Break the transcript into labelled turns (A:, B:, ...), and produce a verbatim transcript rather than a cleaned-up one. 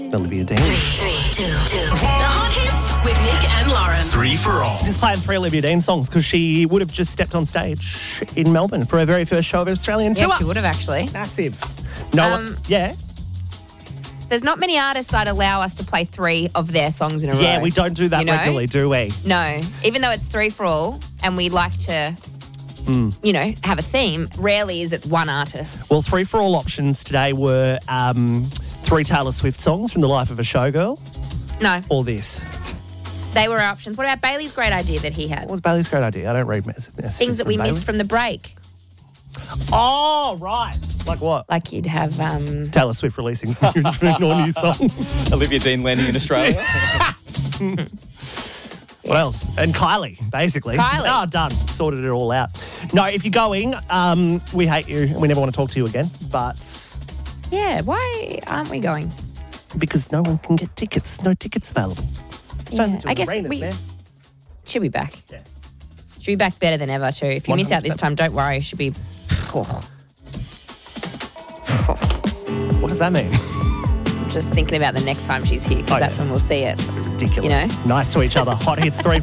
A: Olivia Dean.
B: Three, two, two. The Hot Hits with Nick and Lauren.
C: Three for all.
A: Just playing three Olivia Dean songs because she would have just stepped on stage in Melbourne for her very first show of her Australian
D: Yeah,
A: tour.
D: she would have actually.
A: Massive. No
D: Um,
A: one, yeah.
D: There's not many artists that allow us to play three of their songs in a row.
A: Yeah, we don't do that
D: you know?
A: regularly, do we?
D: No. Even though it's three for all and we like to,
A: Mm.
D: you know, have a theme, rarely is it one artist.
A: Well, three for all options today were um, three Taylor Swift songs from the life of a showgirl
D: No,
A: or this.
D: they were our options. What about Bailey's great idea that he had?
A: What was Bailey's great idea? I don't read mess- messages.
D: Things that we
A: from Bailey.
D: missed from the break.
A: Oh, right. Like what?
D: Like you'd have, um,
A: Taylor Swift releasing all new songs.
E: Olivia Dean landing in Australia.
A: What else? And Kylie, basically.
D: Kylie.
A: Oh, done. Sorted it all out. No, if you're going, um, we hate you and we never want to talk to you again. But
D: yeah, why aren't we going?
A: because no one can get tickets. No tickets available.
D: Yeah, I guess we should be back.
A: Yeah.
D: Should be back better than ever too. If you miss out this
A: one hundred percent.
D: time, don't worry. Should be. Oh,
A: What does that mean?
D: I'm just thinking about the next time she's here because
A: Oh,
D: that's
A: yeah.
D: when we'll see it.
A: Ridiculous.
D: You know?
A: Nice to each other. Hot Hits three.